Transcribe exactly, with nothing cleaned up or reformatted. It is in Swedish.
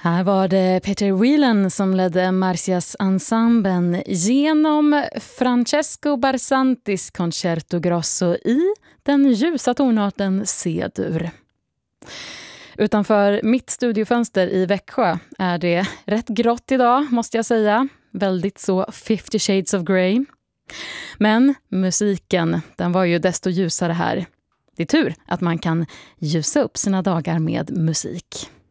Här var det Peter Whelan som ledde Marcias ensemblen genom Francesco Barsantis Concerto Grosso i den ljusa tonarten C-dur. Utanför mitt studiofönster i Växjö är det rätt grått idag, måste jag säga. Väldigt så fifty shades of grey. Men musiken, den var ju desto ljusare här. Det är tur att man kan ljusa upp sina dagar med musik.